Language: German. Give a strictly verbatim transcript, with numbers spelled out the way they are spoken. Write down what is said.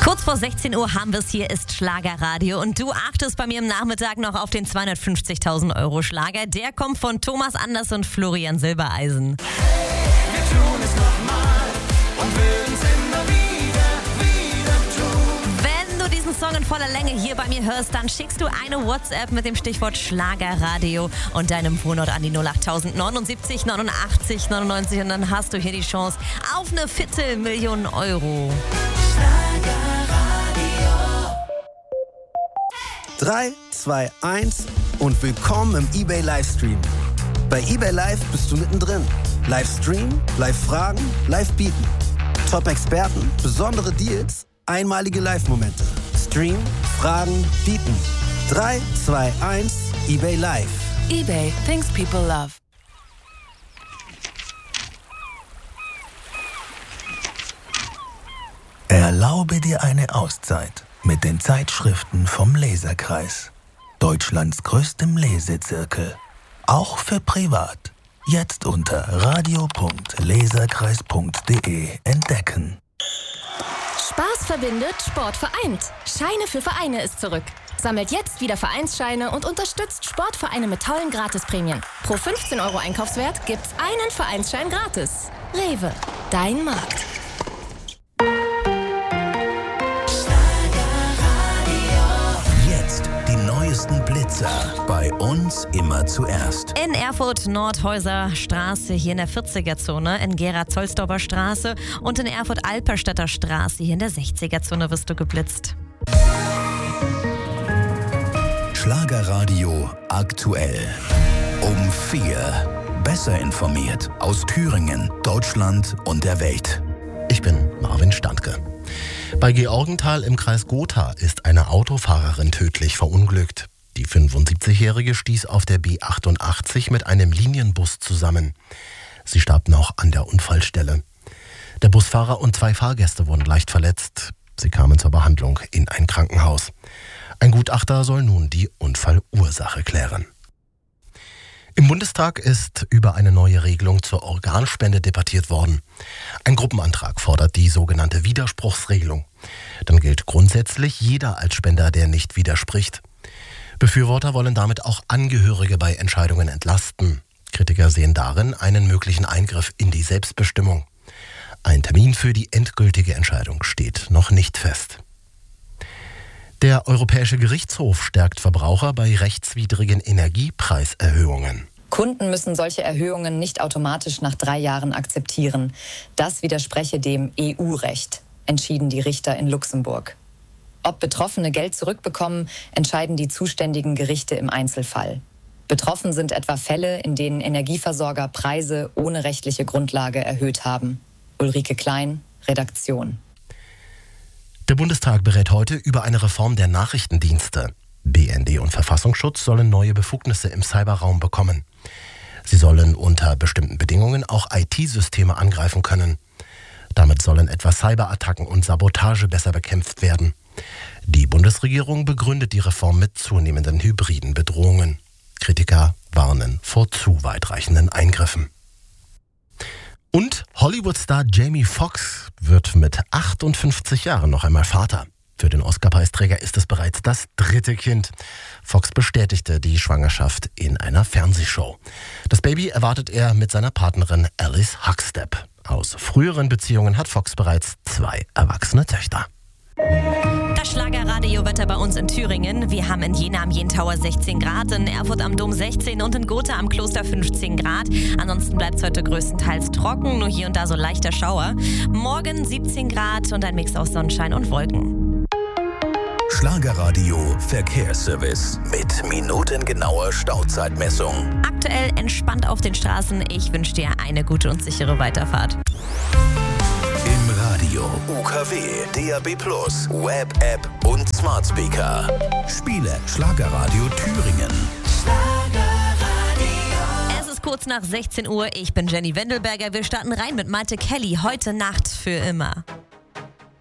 Kurz vor sechzehn Uhr haben wir es, hier ist Schlagerradio und du achtest bei mir im Nachmittag noch auf den zweihundertfünfzigtausend Euro Schlager. Der kommt von Thomas Anders und Florian Silbereisen. Wir tun es nochmal und würden es immer wieder, wieder tun. Wenn du diesen Song in voller Länge hier bei mir hörst, dann schickst du eine WhatsApp mit dem Stichwort Schlagerradio und deinem Wohnort an die null acht neunundsiebzig neunundachtzig neunundneunzig und dann hast du hier die Chance auf eine Viertelmillion Euro. drei, zwei, eins und willkommen im eBay Livestream. Bei eBay Live bist du mittendrin. Livestream, Live-Fragen, Live-Bieten. Top-Experten, besondere Deals, einmalige Live-Momente. Stream, Fragen, Bieten. drei, zwei, eins, eBay Live. eBay, things people love. Erlaube dir eine Auszeit mit den Zeitschriften vom Leserkreis. Deutschlands größtem Lesezirkel. Auch für privat. Jetzt unter radio punkt leserkreis punkt de entdecken. Spaß verbindet, Sport vereint. Scheine für Vereine ist zurück. Sammelt jetzt wieder Vereinsscheine und unterstützt Sportvereine mit tollen Gratisprämien. Pro fünfzehn Euro Einkaufswert gibt's einen Vereinsschein gratis. Rewe, dein Markt. Blitzer. Bei uns immer zuerst. In Erfurt Nordhäuser Straße hier in der vierziger Zone, in Gera-Zollsdorfer Straße und in Erfurt Alperstädter Straße hier in der sechziger Zone wirst du geblitzt. Schlagerradio aktuell. Um vier. Besser informiert aus Thüringen, Deutschland und der Welt. Ich bin Marvin Standke. Bei Georgenthal im Kreis Gotha ist eine Autofahrerin tödlich verunglückt. Die fünfundsiebzigjährige stieß auf der B achtundachtzig mit einem Linienbus zusammen. Sie starb noch an der Unfallstelle. Der Busfahrer und zwei Fahrgäste wurden leicht verletzt. Sie kamen zur Behandlung in ein Krankenhaus. Ein Gutachter soll nun die Unfallursache klären. Im Bundestag ist über eine neue Regelung zur Organspende debattiert worden. Ein Gruppenantrag fordert die sogenannte Widerspruchsregelung. Dann gilt grundsätzlich jeder als Spender, der nicht widerspricht. Befürworter wollen damit auch Angehörige bei Entscheidungen entlasten. Kritiker sehen darin einen möglichen Eingriff in die Selbstbestimmung. Ein Termin für die endgültige Entscheidung steht noch nicht fest. Der Europäische Gerichtshof stärkt Verbraucher bei rechtswidrigen Energiepreiserhöhungen. Kunden müssen solche Erhöhungen nicht automatisch nach drei Jahren akzeptieren. Das widerspreche dem E U-Recht, entschieden die Richter in Luxemburg. Ob Betroffene Geld zurückbekommen, entscheiden die zuständigen Gerichte im Einzelfall. Betroffen sind etwa Fälle, in denen Energieversorger Preise ohne rechtliche Grundlage erhöht haben. Ulrike Klein, Redaktion. Der Bundestag berät heute über eine Reform der Nachrichtendienste. B N D und Verfassungsschutz sollen neue Befugnisse im Cyberraum bekommen. Sie sollen unter bestimmten Bedingungen auch I T-Systeme angreifen können. Damit sollen etwa Cyberattacken und Sabotage besser bekämpft werden. Die Bundesregierung begründet die Reform mit zunehmenden hybriden Bedrohungen. Kritiker warnen vor zu weitreichenden Eingriffen. Und Hollywood-Star Jamie Foxx wird mit achtundfünfzig Jahren noch einmal Vater. Für den Oscar-Preisträger ist es bereits das dritte Kind. Foxx bestätigte die Schwangerschaft in einer Fernsehshow. Das Baby erwartet er mit seiner Partnerin Alice Huckstep. Aus früheren Beziehungen hat Foxx bereits zwei erwachsene Töchter. Das Schlagerradiowetter bei uns in Thüringen. Wir haben in Jena am Jentauer sechzehn Grad, in Erfurt am Dom sechzehn und in Gotha am Kloster fünfzehn Grad. Ansonsten bleibt es heute größtenteils trocken, nur hier und da so leichter Schauer. Morgen siebzehn Grad und ein Mix aus Sonnenschein und Wolken. Schlagerradio Verkehrsservice mit minutengenauer Stauzeitmessung. Aktuell entspannt auf den Straßen. Ich wünsche dir eine gute und sichere Weiterfahrt. Im Radio, U K W, D A B plus, Web-App und Smart Speaker. Spiele Schlagerradio Thüringen. Schlagerradio. Es ist kurz nach sechzehn Uhr. Ich bin Jenny Wendelberger. Wir starten rein mit Malte Kelly. Heute Nacht für immer.